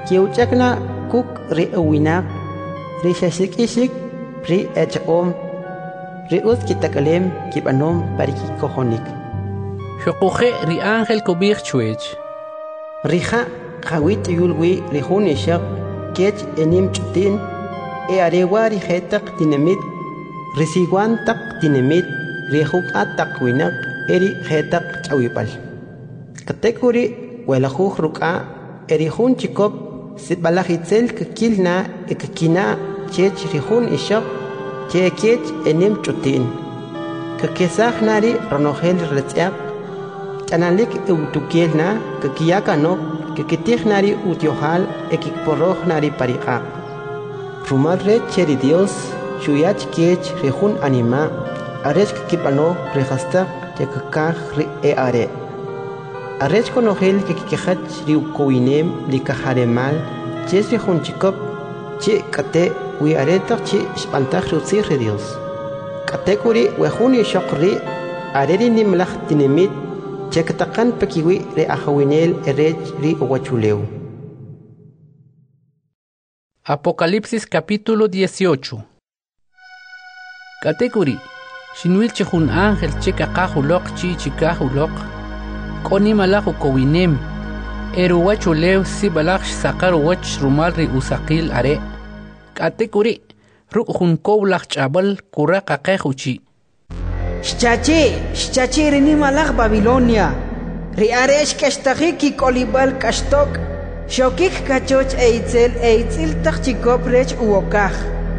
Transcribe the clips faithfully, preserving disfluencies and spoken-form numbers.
kiuchakna kuk ri uwinak, ri shashik ishik, ri echaom, ri uz kitakalem kibanom pariki kohonik. Shokuje ri ángel kubich chuech. Rija Hawit yulwi rihun ishaq kech enim chutin e arewa rihetak dinamit risiguan tak dinamit rihuk atak winak eri hetak chawipal katekuri welajuj ruka erihun chikop sibalahitzel kakilna ekakina chech rihun ishaq che kech enim chutin kakesaj nari ronojel retziak Kanalik eutukielna kakiyakano kakitihnari utiohal ekikporrohnari pariqa. Rumadre cheri Dios shuyach kech rejun anima arech kipano rejasta yakakaj ri e are. Arech konogel kikikajach riukowinem likajaremal ches rejun chikop che kate wi aretak che spantaj rutzir Dios. Katekuri wejun yshokri areri nimlaj tinemit Chekatakan pekiwi re ajawinel erech ri uwachuleu. Apocalipsis capítulo dieciocho. Katekuri, shinwil chehun ángel chekakahulok chi chikahulok, koni malaku kowinem, eru wachuleu sibalak sakar wach rumal ri usakil are. Katekuri, rukjun koblak chabal kurakakahuchi. Shchachi, shchachi rini malach Babilonia. Ri aresh kashtachiki kolibal kashtok. Shokik kachoch eitzel eitzil tachikop rech uokach.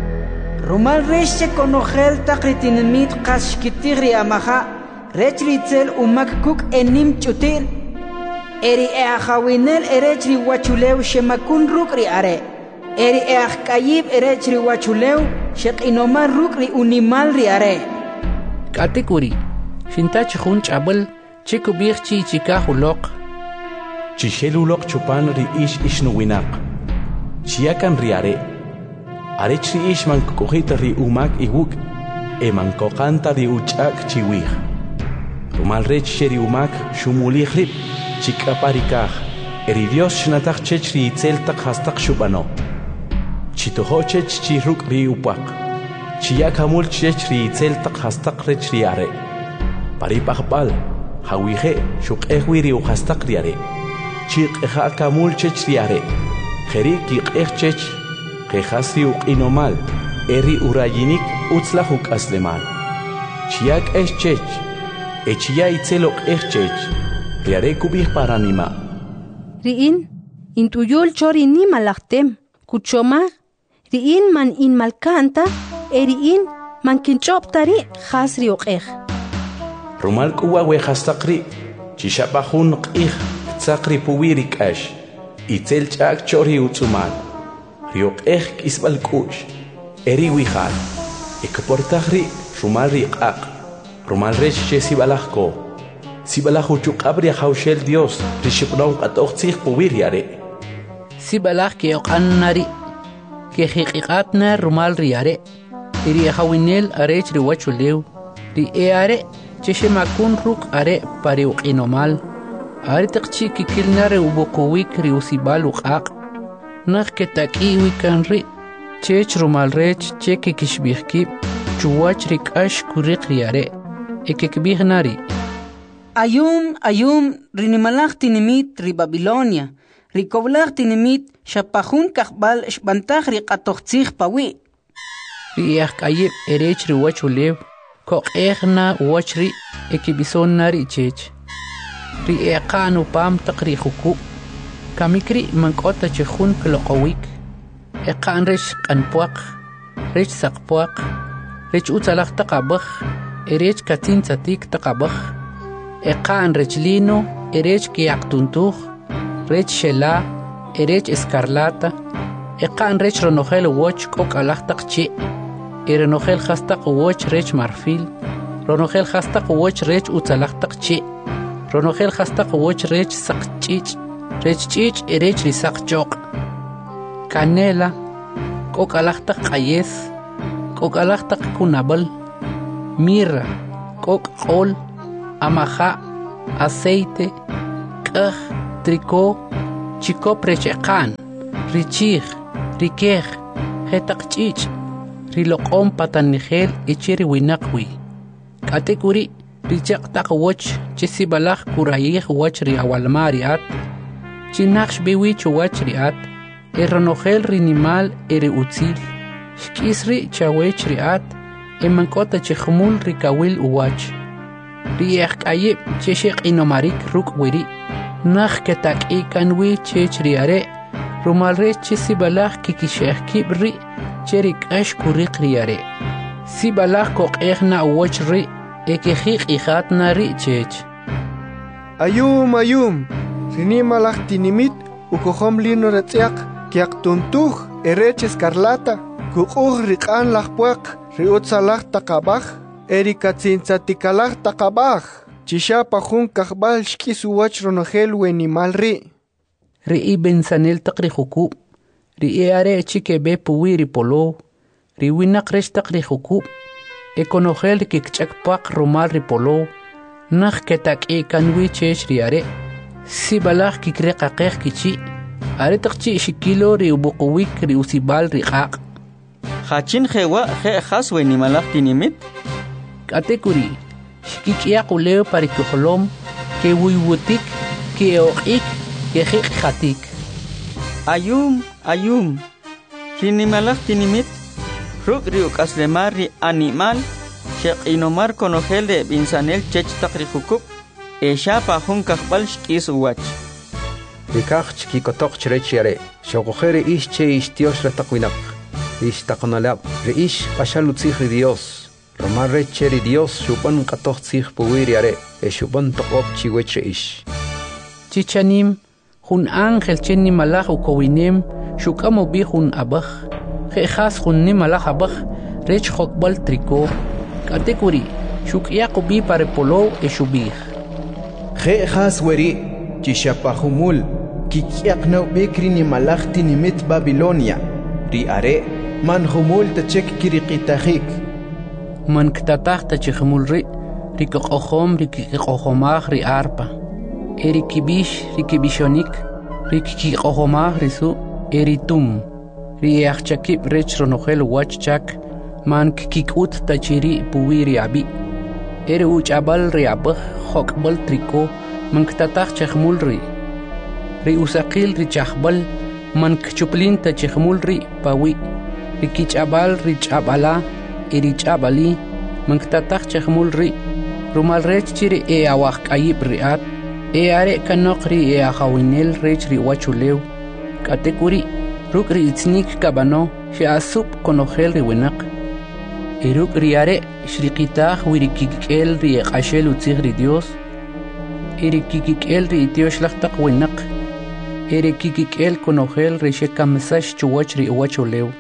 Rumal resh che konogel takritinmit kashkitir ri amaha. Rech ritzel umak kuk enim chutin. Eri eachawinel erech ri wachuleu shemakun ruk ri are. Eri each kayib erech ri wachuleu shek inomar ruk ri unimal ri are. Katekuri, shintach hunch abel, chikubir chi chikahulok. Chishelulok chupan ri ish ishnuwinak. Chiakan riare. Arech ri ish man kukuhita ri umak iwuk. E man kokanta ri uchak chiwih. Rumal rech sheri umak shumulih rip. Chikaparikah. Eri Dios shnatak chech ri itzeltak hastak shubano. Chitoho chech chiruk ri upak. Chiyak hamul chech ri itzeltak hastak rech ri are. Paripakbal, hawije, shuk ehwiri u hastak ri are. Chik eha kamul chech ri are. Jeri kik eh chech, kehasri u inomal, eri urayinik utzlahuk aslemal. Chiyak eh chech, e chia itzelok eh chech, ri are kubih paranima. Riin, intuyul chori ni malaktem, kuchoma, riin man in malkanta, Eriin man kinchoptari khasri uqih. Rumal kuwa we khastaqri chishabahun qih tsaqri puwiri kash itzel chak chori utsumal rioqih kisbal kush eri wihal ekportahri rumal riqaq rumal resh che sibalahko sibalahu chuqabri hawshel Dios rishibnon qatoqtih puwiri are sibalah ke oqannari ke hiqiqatna rumal riare Iri hawinel arech ri wachuleu, ri e are, chishe makun ruk are pari uqinomal, are takchi kikilnare ubokuwik ri usibal uqaq, nak ke takiwi kan ri, chech rumal rech cheke kishbihki, chuwach rik ash kurik ri are, ekekbih nari. Ayum, ayum, rinimalach tinimit ri Babilonia, ri koblach tinimit, shapahun kakbal shbantach ri qatoqtzich pawi. Riach kayib erech ri wachulev, kok ehna wachri ekibison nari chech. Ri eqanu pam taqri huku, kamikri mankota chehun klokowik, eqan rech qanpuaq, rech saqpuaq, rech utzalaq taqabaj, erech katin tzatik taqabaj, eqan rech lino, erech kiyaqtuntuj, rech shela, erech escarlata, eqan rech ronojel woch kok alaq taqchi, Erenogel hastaq woch rech marfil, ronogel hastaq woch rech utzalaqtaq chi, ronogel hastaq woch rech saqchich, rech chich erech risaq choq. Canela, kokalaqtaq qayes, kokalaqtaq kunabal, mirra, kok qol, amaja, aceite, kaj, tricó, chicop rech eqan, richij, rikej, jetaqchich, riloqom patanigel echeri winaqwi. Katekuri, richaq taqwoch, chesibalaj kurayij wach riawalmariat, chinaqsh biwich wach riat, erronogel rinimal eri utzil, shkisri chawech riat, emankota chejmul rikawil uwach. Riek ayib cheshek inomarik ruk wiri, nach ketak ikanwi chech riare, rumalre chesibalaj kikishek kibri, cherik ash kurik riare. Sibalaj kok ejna uwach ri, ekejik ijatna ri chech. Ayum ayum, rinimalaj tinimit, ukohom lino retziak, kiak tuntuj, erech escarlata, kukuj rikan lajpuak, riutzalaj takabaj, erikatzintzatikalaj takabaj, chishapa jun kajbal shkisuwach ronogel wenimal ri. Ri bensanel takri juku, ri are chike be puwiri polo, ri winak resh takri juku, ekonogel kikchakpak romal ri polo, nach ketak e kanwi chech ri are, sibalaj kikre kakej kichi, are takchi shikilo ri ubukuwik ri usibal ri kak. Hachin jewa je has wenimalaj tinimit? Katekuri, shkikia kuleo parikuholom, ke wiwutik, ke oqik, ke jik Ayum, ayum, rinimalaj tinimit, ruk riuk aslemar ri animal, shek inomar konogel de binsanel chech takrihukup, e shapa jun kajbal shkis uwach. Rikaj chkikotok chrechiare, shokojere ish che ish Dios retakwinap, ish takonalab, re ish pashalutzih Dios. Romar recheri Dios shupan katoch tzich puwiriare, e shupan tokop chiweche ish. Chichanim, jun ángel chen ni malaj ukowinem, shukamo bi jun abaj, jejas jun ni malaj abaj, rech hokbal triko, katekuri, shuk yako bi pare polo e shubij. Jejas weri, chishapahumul, kikiak no bekri ni malaj tinimit Babilonia, ri are, man humul tachek kirikitahik. Man ktatah tachikmul ri, rikokohom rikikohomaj ri arpa. Erikibish rikibishonik, rikikohomaj risu, eritum. Riachchakib rech ronogel wachchak, man kikikut tachiri puwiri abi. Eri uchabal ri abaj, hokbal triko, man ktatah chakmul ri. Ri usakil ri chakbal, man kchuplin tachikmul ri pawi. Rikichabal ri chabala, eri chabali, man ktatah chakmul ri. Rumal rech chiri e awak ayib riat. E are kanokri e ahawinel rech ri wachulew. Katekuri, ruk ri itznik kabano, she asup konogel ri winak. E ruk ri are, shrikitaj wirikikel ri ekashel utzig ri Dios. E rikikikel ri itios lachtak winak. E rikikikel konogel ri shekamsash chuwach ri wachulew.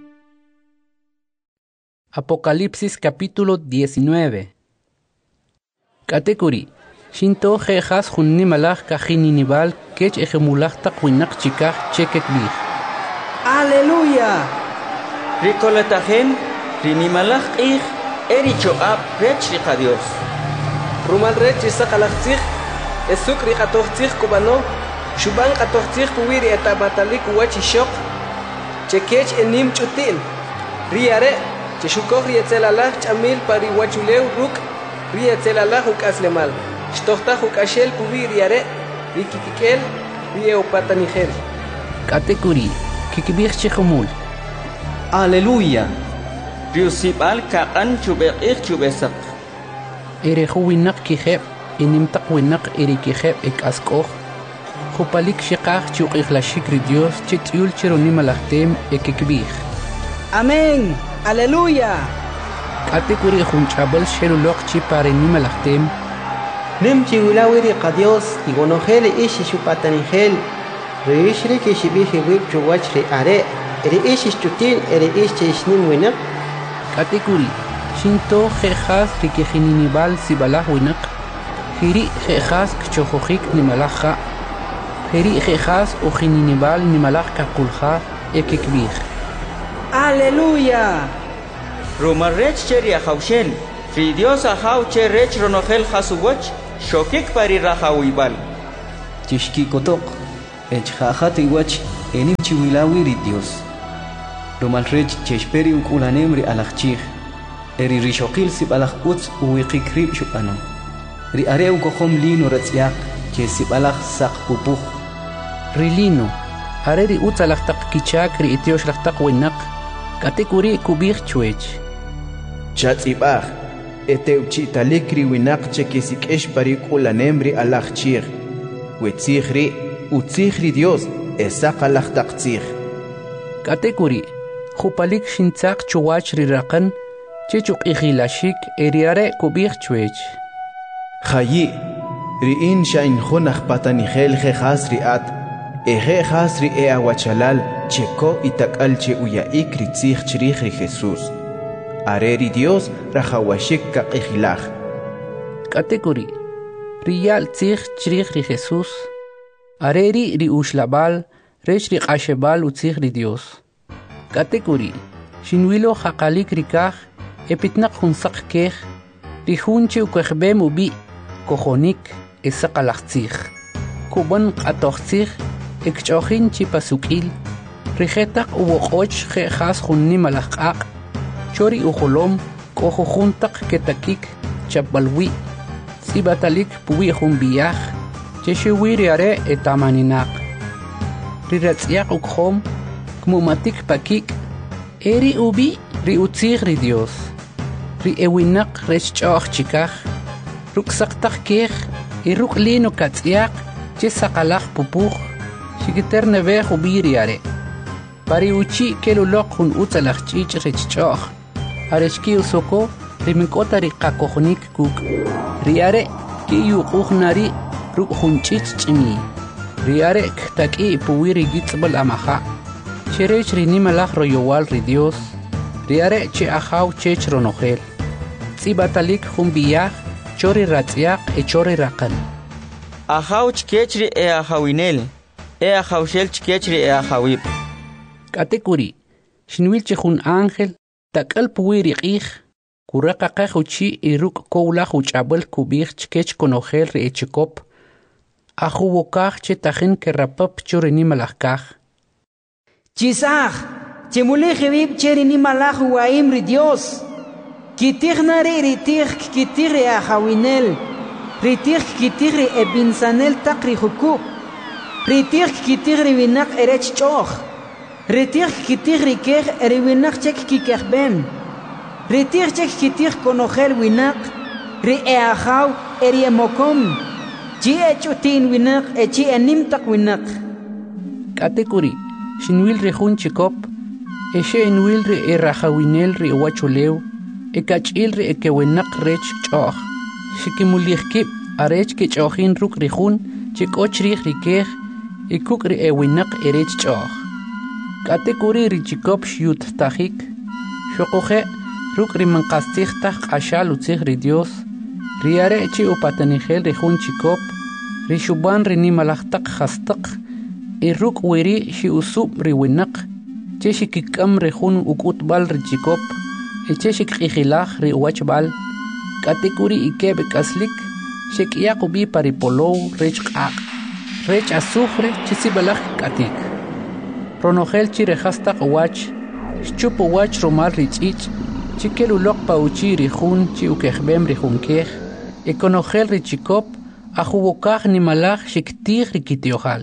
Apocalipsis capítulo diecinueve. Katekuri. Shinto jejas junni malaj kajininival kech ejemulaj taqwinak chikaj chekek bij. Aleluya. Ricolatajen, rinimalaj ij, ericho ab rech riqa Dios. Rumal rech isakalajtzij, esuk riqatojtzij kubano, shuban qatojtzij puwiri etabatalik uwachishok, chekech enim chutin. Riare, cheshukoj rietzelalaj chamil pari wachulew ruk, rietzelalaj ukaslemal. Shtohtaj ukashel puwiri are, rikikikel, rieopatanigel. Katekuri, kikibij chejumul. Aleluya. Riusibal kaqan chubekij chubesak. Ereju winak kijeb, inimtak winak erikijeb ek askoj. Jupalik shikaj chuqijlashik ri Dios chityul chironimalajtem ekikbij. Amén. Aleluya. Katekuri junchabal sherulok chiparenimalajtem. Nem chiulawiri qa Dios igonogel ishi shupatanigel. Reishri que shibije wib chuwach ri are. Eri ishi chutin eri ishi ishnim winak. Katekuri, shinto jejas rikejininival sibalah winak. Hiri jejas kchojojik nimalaja. Hiri jejas ujininival nimalaj kakulja ekekbij. Aleluya. Roma rech cheri ahaushel, fri Dios ahau che rech ronogel hasuwach, shokik pari rahawibal. Tishki kotok, ech hajat iwach, enim chiwilawi ri Dios rumal rech chesperi ukulanem ri alachchig eri rishokil sibalach uts uwiqikrib shupano ri are ukohom lino ratsiak che sibalach sak pupukh rilino are ri uts alachtaq kichak ri itiosh lachtaq winaq katekuri kubich chuech chatzibach eteuchi talikri winaq che kisikesh pari kulanem ri alachchig wetzigri utzigri Dios esaq alachtaqtzig katekuri khupalik shintzaq chuwach ri raqan Chichuk ikhilashik eriare kubich chuech. Khayi riin shain khunakh patani khel khas riat ehe khas ri e awachalal cheko itakal che uya ikri tzich chrikh ri Jesus. Areri Dios rahawashik ka ikhilach. Kategori Riyal tzich chrikh ri Jesus. Areri ri ushlabal rech ri qashebal utzich ri Dios. Kategori Shinwilo khaqalik rikach epitnaq hunsaq kej rihunchi ukwejbem ubi kojonik esaqalaqtzij kuban q'atoqtzij ekch'ojin chipasuk'il rijetaq uwoq'och je'jas junnim alajq'aq chori ujolom k'ojojuntaq ketakik chapbalwi tz'ibatalik puwi jun biyaj chexiwi riare etamaninaq riratz'yaq ukjom kmumatik pakik eri ubi ri utzij ri Dios ri ewinaq rech ch'o'j chikaj ruksaqtaq kej y ruk lino katz'yaq che saqalaj pupuj xikiter nebej ubi riare pari uchi keluloq jun utz alajch'ich' rech ch'o'j arechki usoko ri mink'ota ri qakojonik kuk riare kiyuq'uj nari ruk jun ch'ich ch'imiy riare ktak'i puwi ri gitz'b'al amaja xerech ri nimalaj royowal ri Dios riare che ajaw chech ronojel tzibatalik jun biyaj chori ratz'yaq e chori raqan ajaw chkechri e ajawinel e ajawshel chkechri e ajawib katekuri shinwil che jun ángel tak'al puwi ri q'ij kuraqaqej uchi y ruk kowlaj uch'ab'al kubij chkech konojel ri echikop ajuwokaj che tajin kerapap chori nimalaj kaj Chisaj chemulej bib cheri nimalaj waim ri Dios kitij nari ritij kitij ri ajawinel ritij kitij ri ebinsanel taq ri jukub ritij kitij ri winaq erech ch'o'j ritij kitij ri kej ri winaq chek kikejbem ritij chek kitij konojel winaq ri e ajaw eri emokom chi ech'utin winaq e chi enim taq winaq katekuri shinwil ri jun chikop eshe inwil ri e rajawinel ri wachulew e kach'il ri e kewenaq rech ch'o'j xikimulijkib arech ke ch'ojin ruk ri jun chik'och rij ri kej e kuk ri e winaq erech ch'o'j katekuri ri chikop xyut tajik xoqoje ruk ri manqastzij taj q'axal utzij ri Dios riare chi upatanijel ri jun chikop ri xuban ri nimalaj taq jastaq y ruk wiri xi usub ri winaq che xikik'am ri jun uk'utb'al ri chikop y che xikq'ijilaj ri wachb'al katekuri ikeb k'aslik xek'yaq ubi paripolow rech q'aq rech azufre chi sibalaj k'atik ronojel chi rejas taq wach xchup wach romal ri ch'ich' chi keluloq pa uchi ri jun chi ukejbem ri jun kej y konojel ri chikop ajuwokaj nimalaj xiktij ri kitiojal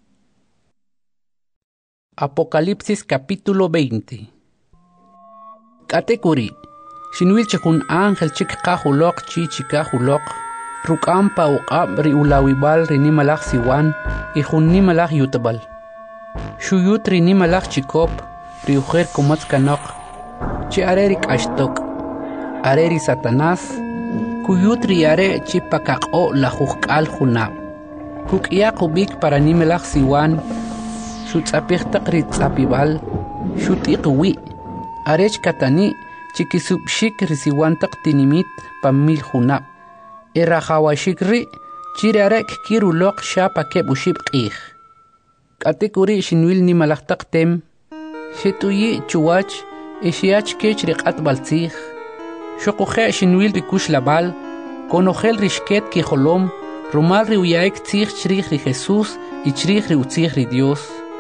Apocalipsis capítulo veinte. Katekuri shinwil chikun ángel chik qajulok chi chikajulok ruk'ampa uq'ab ri ulawibal ri nimalaj siwan y jun nimalaj yutbal xuyut ri nimalaj chikop ri ujer kumatz kanok chi are ri k'axtok are ri Satanás kuyut ri are chi pakaq'o la jujk'al junab kuk'yaq ubik para nimalaj siwan xutz'apij taq ri tz'apib'al xut'iq wi arech katani chikisubxik ri siwan taq tinimit pa mil junab e rajawaxik ri chiri arek kiruloq xapa keb uxib q'ij katekuri xinwil nimalaj taq tem xet'uyi chuwach e xiach kech ri q'atb'al tzij xoqoje xinwil ri kuxlab'al konojel ri xket kijolom rumal ri uyaik tzij chrij ri Jesús y chrij ri utzij ri Dios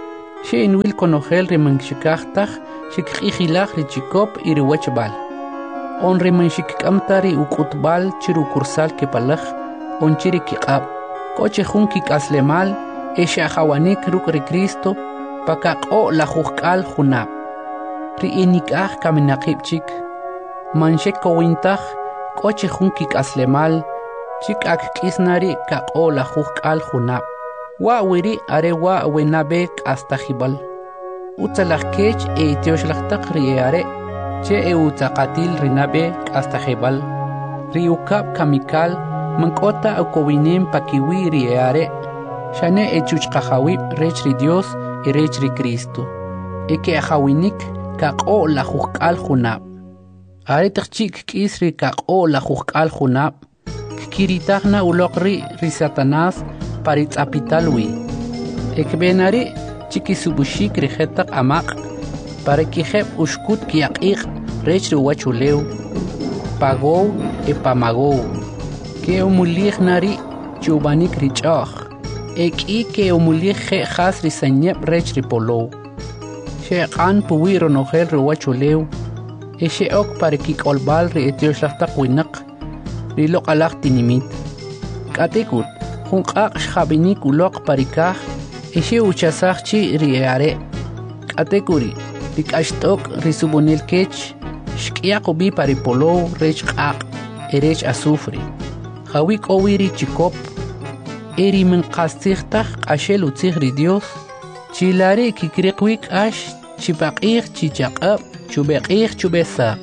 She inwil konogel riman shikachtaj shikijilaj richikop iriwachbal. On riman shikamtari ukutbal chiru kursal kepalaj on chiri kiqab. Koche jun kikaslemal esha hawanik rukri Cristo pakaqo la jukal junab. Ri inikaj kaminaqibchik. Manshek kowintaj koche jun kikaslemal chikak kisnari kaqo la jukal junab. Wa wiri are wa wenabek hasta jibal. Utzalaj kech e teoshlachtak ri are che e utzaqatil rinabe hasta jibal. Ri ukab kamikal mankota ukowinim pakiwi ri are. Shane e chuchqajawib rech ri Dios e rech ri Cristo. E ke ajawinik kaqo la jukal junab. Are tachik kis ri kaqo la jukal junab. Kiritagna ulokri ri Satanás parit apitalwi. Ekbenari chikisubushik rijetak amak para kijeb ushkut kiaqiq rech ruwachuleu pagou e pamagou ke umulich nari chubanik richach eki ke umulich je khas risanyeb rech ripolou sheqan puwiro nogel ruwachuleu e sheok para kikolbal ri etioshlataq winak rilok alaq tinimit katikut Hunqaq xabinik uloq parikaj eshe uchasaqchi riare katekuri rikashtok risubunil kech shqiaqubi paripolo rech qaq erech azufre hawik owiri chikop eri min qastigtaj qashel utzig ri Dios chilare kikriqwik ash chipaqig chichaqab chubeqig chubesaq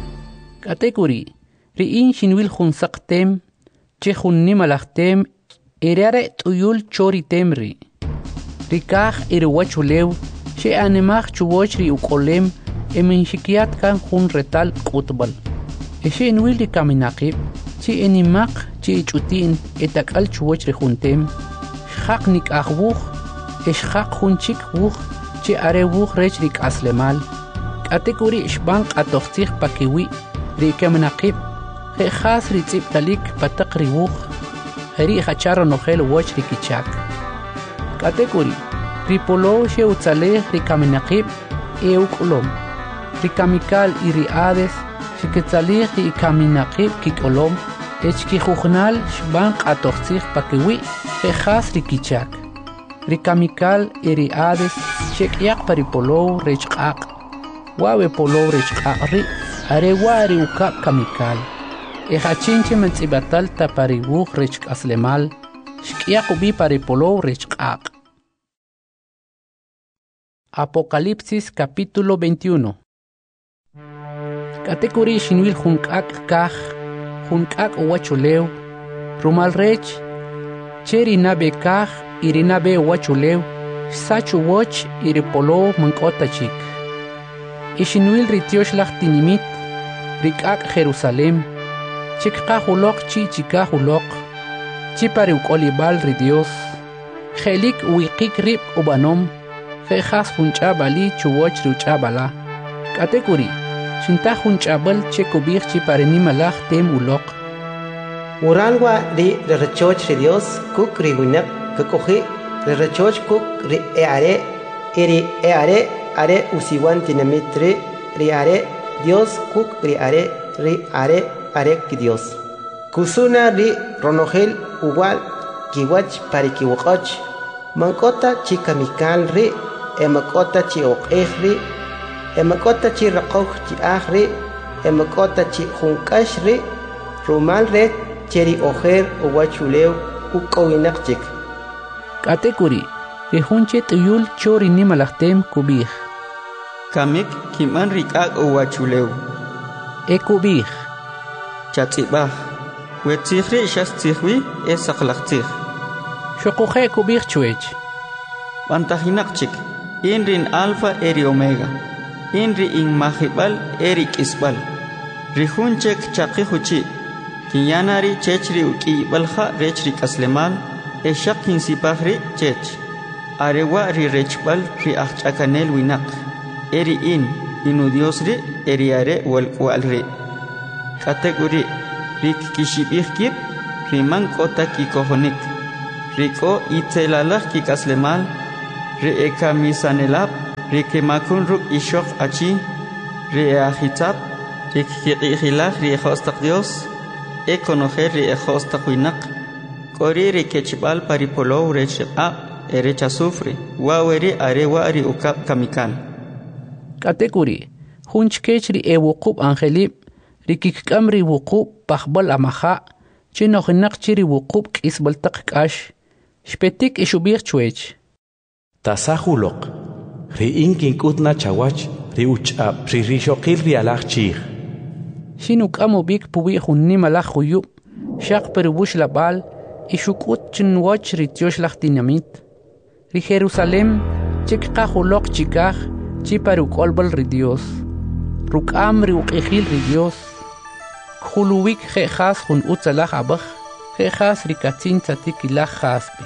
katekuri ri in shinwil hunsaqtem che hunnimalaqtem Erare tuyul chori temri. Rikaj iriwachulew, she animaj chuwochri ukolem, eminchikiat kan jun retal kutbal. Eshe inwili kaminaqib, chi enimaq chi ichutin etakal chuwochri juntem, shaq nik ahwuj, eshaq junchik wuj, chi are wuj rech rik aslemal. Katekuri shbanq atoxtij pakiwi, rikaminaqib, jejas ritzip talik pataqri wuj, Heri hacharo nogel watch rikichak. Katekuri, ripolo she utzalej rikaminaqib e ukolom. Rikamikal i riades, shiketzalej rikaminaqib kikolom, echki jujnal shbanq atoxtij pakiwi, jejas rikichak. Rikamikal i riades, shekyaq paripolo rechqaq. Wawe polo rechqaq ri, arewa ri ukab kamikal. Ejachinche menzibatal taparibuj rechk aslemal, shkiakubi paripolo rechqaq. Apocalipsis capítulo veintiuno. Katekuri shinwil junkak kaj, junkak uwachuleu, rumal rech, cheri nabe kaj, irinabe uwachuleu, sachu woch iripolo mankota chik. Ishinwil ritiosh tinimit, rikak Jerusalem, Chikqahulok chi chikahulok, chipari ukolibal ri Dios, jelik uikik rip ubanom, jejas hunchabali chuwoch ruchabala. Katekuri, shinta hunchabal chekubir chipari nimalach tem ulok. Uralwa ri rechoch ri Dios, kuk ri winak, kakoji, ri rechoch kuk ri eare, eri eare, are usiwan tinamitri, ri are, Dios kuk ri are, ri are, Arek Dios. Kusuna ri ronogel uwal kiwach parikiwaqach. Mankota chikamikal ri, emakota chi oqej ri, emakota chi raqoj chi aj ri, emakota chi junkash ri, rumal red cheri ojer uwachulew ukowinak chik. Katekuri, rihunche tuyul chori nimalachtem kubij. Kamik kiman rikak uwachulew. E kubij. Chatzibah, wetzihri shastihwi esaqlaqtih. Shokuhe kubir chuech. Pantahinakchik, inrin alfa eri omega, inri in mahibal eri kisbal. Rihunchek chaqihuchi, kiyanari chechri uki balha rechri kaslemal, eshakin sipahri chech. Arewa ri rechbal ri achchakanel winak, eri in, inu diosri eri are walkwalri. Kategori rik kishibihkib riman kota kikohonik riko itzelalaj kikaslemal ri ekamisanelap, ri kemakun ruk ishok achi, ri eajitab, ri kiqihilaj ri ejostak Dios, e conocer ri ejostak winak, kori ri kechibal paripolow rechiqab, erecha sufre, waweri arewa ri ukap kamikan. Katekuri, hunchkech ri ewuqub angelib, ri kikam ri wuqub pahbal amaha, chino hinak chiri wuqub kisbal taqkash, shpetik ishubir chwech. Tasahulok, ri inkin kutna chawach, ri uchab, ri rishokil ri alach chich. Shinuk amo bik puwi hunni malach huyub, shak peribush labal, ishukut chinwach ri tiosh lach dinamit. Ri Jerusalem, chik kahulok chikach, chiparu kolbal ri Dios. Rukam ri uqihil ri Dios. Khuluwik khas hun utzalach abach, khas ri katzin tzatikilach khaspi.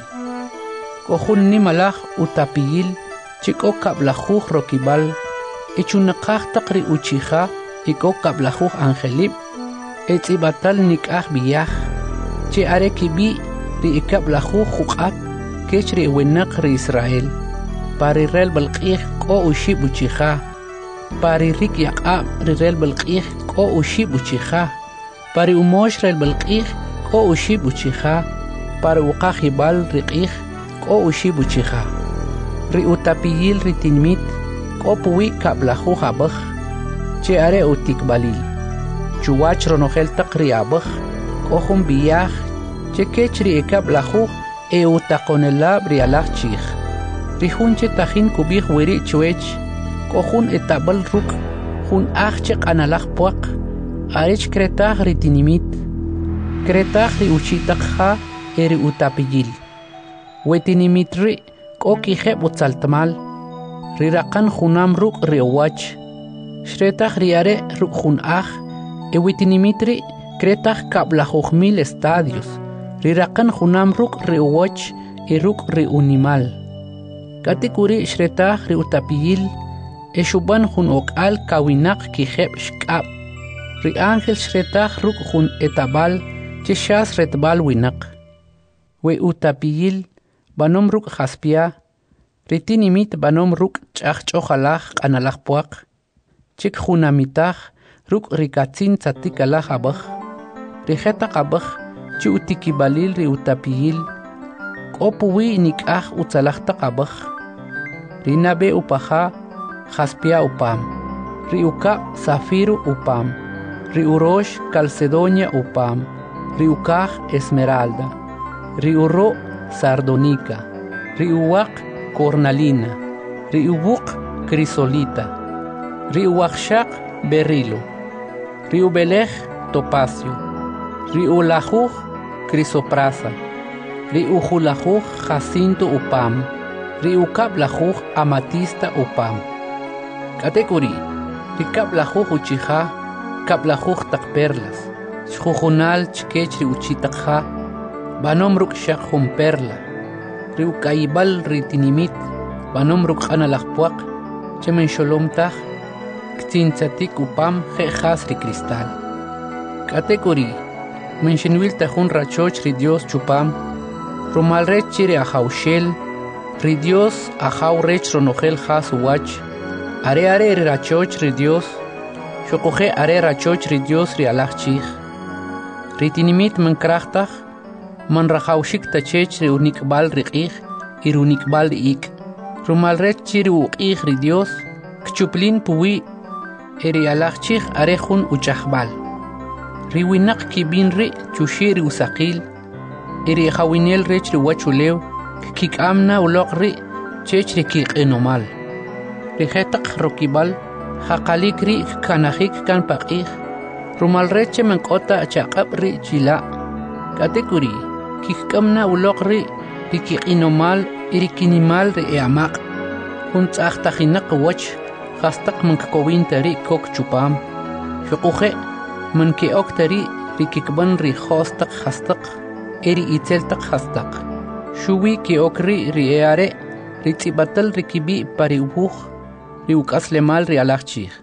Kohunni malach utapiyil, chiko kablajuj rokibal, echunakach takri uchija, iko kablajuj angelib, etzibatal nikach biyach, che arekibi ri ikablajuj jukat, kech ri wenak ri Israel, pari rel balqih ko ushib uchija, pari rik yaqab ri rel balqih ko ushib uchija, pari umosh rel balqih ko ushib uchija, pari uqajibal riqih ko ushib uchija, ri utapiyil ri tinmit, ko puwi kablajuj abach, che are utikbalil, chuwach ronogel taqri abach, ko hum biyach, che kech ri ikablajuj e utakonelab ri alach chich, ri hunche tajin kubij wiri chwech, ko hun etabal ruk, hun achchek analach puak, arech kretaj ri tinimit, kretaj ri uchitakja e ri utapiyil, wetinimit ri ko kijeb utzaltmal, ri raqan junam ruk ri owach, shretaj ri are ruk jun aj, e wetinimit ri kretaj kablajuj mil estadios, ri raqan junam ruk ri owach e ruk ri unimal. Katikuri shretaj ri utapiyil, e shuban jun okal kawinak kijeb shkab, ri ángel shretaj ruk jun etabal, che shas retbal winak. We utapiyil, banom ruk jaspia, ritinimit banom ruk chach chojalach analach puak, chik junamitach ruk rikatzin tzatikalach abach, rijeta abach, chi utikibalil ri utapiyil, kopuwi nikach utzalach abach, rinabe upaja, jaspia upam, ri uka zafiru upam, ri urosh calcedonia upam, ri ukaj esmeralda, ri uro sardonica, ri uwak cornalina, ri ubuk crisolita, ri uwakshak berilo, ri ubelej topacio, ri ulajuj crisoprasa, ri ujulajuj jacinto upam, ri ukablajuj amatista upam. Katekuri, ri kablajuj uchija, kablajuj tak perlas, shjujunal chkech ri uchitakja, banom ruk shak jun perla, ri ukaibal ri tinimit, banom ruk analajpuak, chemen sholomtaj, ktzintzatik upam jejas ri cristal. Katekuri, menshenwil tajun rachoch ri Dios chupam, romalrech chiri ajaushel, ri Dios ajaurech ronogel jas uwach, are are ri rachoch ri Dios, shokoje are rachoch ri Dios ri alach chich, ri tinimit menkrachtaj, man rajaushik tachech ri unikbal riqih, ir unikbal ik, romalrech chiri uqih ri Dios, kchuplin puwi, eri alach chich are jun uchajbal. Ri winak kibin ri chushi ri usaqil, eri jawinel rech ri wachulew, kik amna ulok ri chech ri kik enomal. Ri jetaq rokibal, jaqalik ri kanajik kan paqih, rumal reche menkota chaqab ri chila. Katekuri, kik amna ulok ri ri kik enomal, eri kinimal ri eamaq. Hunt achtajinak wach, hastak menkakowin tari kok chupam. Shukuje, من كي أكتري ريكيكبن ري خاستق خاستق إري إتلتق خاستق شوي كي أكري ري إياري ري تبطل ريكيبي باري وبوخ ري وكاسل مال ري ألاخشيخ.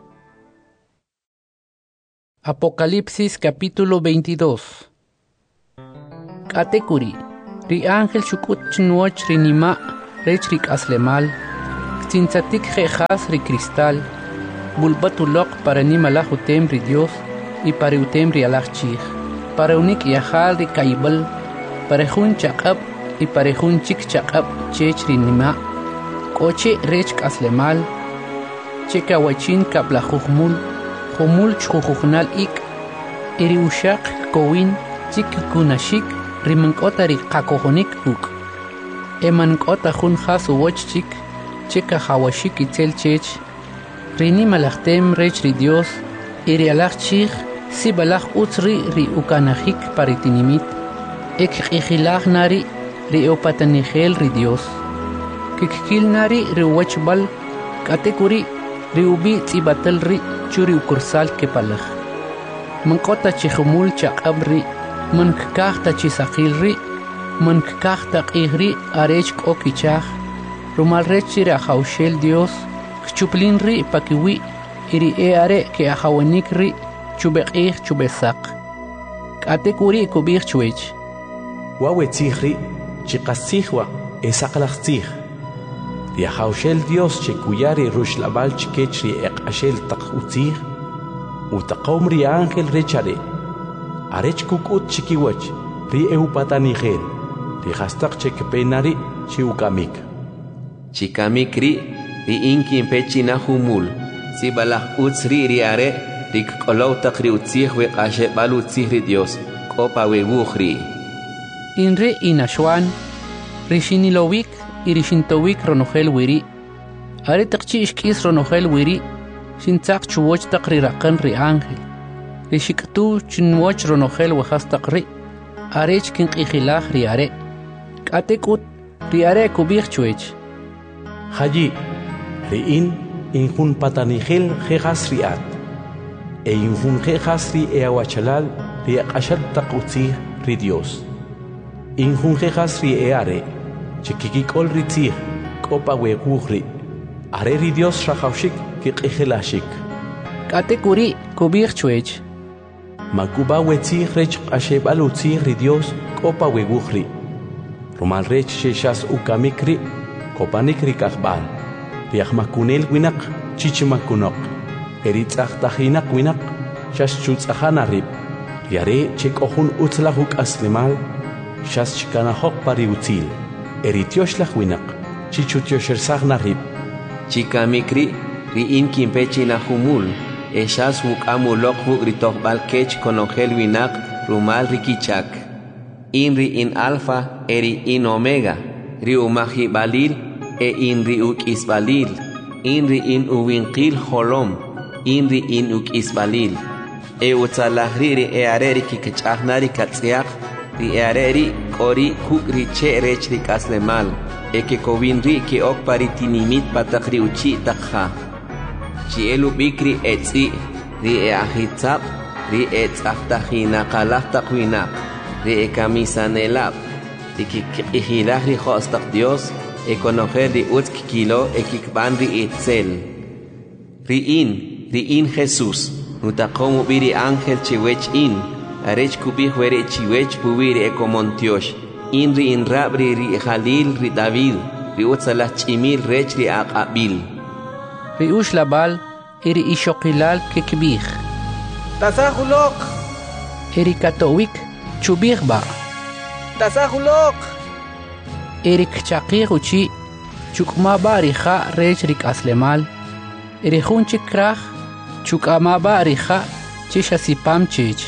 Apocalipsis capítulo veintidós. Katekuri, ri ángel shukut chnuach ri nima rech rik aslemal, ktinzatik jejas ri cristal, bulbatulok para ni malajutem ri Dios y para utem ri alachchich, para unik yahal ri kaibal, para jun chakab y para jun chik chakab chech ri nima, koche rech aslemal, cheka wachin kabla jujmul, jumul chujujnal ik, iri ushak kowin chik kunashik rimankota ri qakojonik kuk. Emankota jun jasu woch chik, cheka hawashik itzel chech, rini malachtem rech ri Dios, iri alach chich, si balach utzri ri ukanajik paritinimit, ek ikhilach nari ri opatanigel ri Dios. Kikil nari ri wachbal, katekuri ri ubi tzibatel ri churi ukursal kepalach. Mankota chihumul chakabri, mankakta chisakil ri, mankakta qihri arech kokichach, rumal rechiri ajaushel Dios, kchuplin ri pakiwi, iri eare ke ajawanik ri, chubekih chubesak. Katekuri kubich chuech. Wawe tzihri, chikasihwa, esakalach tzih. Ri ajaushel Dios chekuyari rushlabal chikechri ekashel takutzih, utaqom ri ángel rechare, arech kukut chikiwach, ri eupatanigel, ri hastak chekpenari chiukamik. Chikamik ri, ri inkin pechina humul, si balach utzri ri are, ri kolotak ri utzih we kashe bal utzih ri Dios, kopa we wuchri. Inre inashwan, ri shinilowik, iri shintowik ronogel wiri, are takchi ishkis ronogel wiri, shintzak chuwoch takri rakan ri ángel, ri shiktu chinwoch ronogel wahas takri, arech kin qihilach ri are, katekut ri are kubich chuech. Haji, ri in injun patanigel jejas riat, e injun jejas ri eawachalal ri akashal takutzih ri Dios. Injun jejas ri eare, chikikikol ri tzih, kopa wekuhri, are ri Dios rajaushik kikihilashik. Katekuri kubich chuech. Makuba wetzih rech ashebal utzih ri Dios, kopa wekuhri. Romal rech sheshas ukamikri, kopanik ri kahbal. Riachmakunel winak, chichimakunok. Eritzach tahinak winak, shas chutzahana rib. Riare chekohun utzlahuk aslimal, shas chikanahok pari utzil. Eritioshlah winak, chichutioshelsagna rib. Chikamikri, ri inkin pechina humul, eshas wuk amulok wuk ritoh balkech konogel winak, rumal rikichak. Inri in alfa, eri in omega, ri umahi balil, e inri uk isbalil, inri in uwinkil holom, inri in uk isbalil. E utzalahri ri e areri kikchahnari katziak, ri e areri kori huk ri che rech ri kaslemal, e ke kovin ri ke ok paritinimit patakri uchi takha. Chi elu bikri etzi, ri e ahitzap, ri e tzahtahinak alaf takwinak, ri e kamisanelap, ri kikihilach ri khostak Dios, e conocer ri utzk kilo e kikban ri itzel. Ri in, ri in Jesús, nutakomu biri ángel chiwech in, arech kubih were chiwech buwiri e komontiosh, in ri in rabri ri Jalil ri David, ri utzalah chimil rech ri aqabil. Ri ushlabal, iri ishokilal kekbih. Tasahulok. Iri katowik, chubih ba. Tasahulok. Iri kchakir uchi, chukma ba riha rech rik aslemal. Iri hun chikrach, chukama ba riha, chishasipam chich.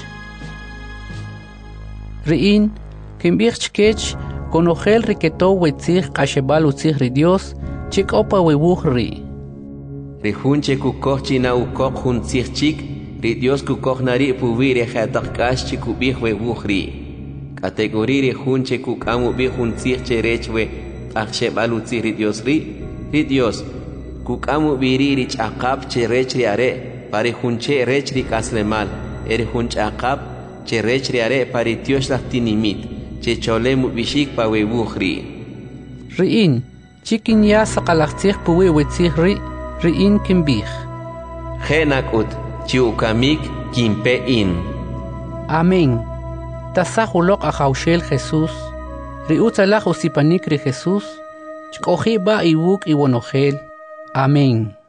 Riin, kimbich chkech, konogel riketo wetzich kashebal utzich ri Dios, chik opa wewuch ri. Ri hunche kukoch china ukok hun tzich chik, ri Dios kukoch nari puvire khatakash chikubih wewuch ri. Kategori ri hunche kukamu bi hun tzich cherechwe, akshebal utzich ri Dios ri, ri Dios, kukamu biri ri chakap cherech ri are, pari hunche rech ri kaslemal, eri hunch akap, cherech ri are pari Dios tinimit, che cholemu bishik pa wewuch ri. Riin, chikin ya sakalachtzich puwe wetzich ri, riin kimbich. Genakut, chiukamik kimpe in. Amén. Tasahulok ajaushel Jesús, riutzalach usipanik ri Jesús, Chkoji ba iwuk iwonogel. Amén.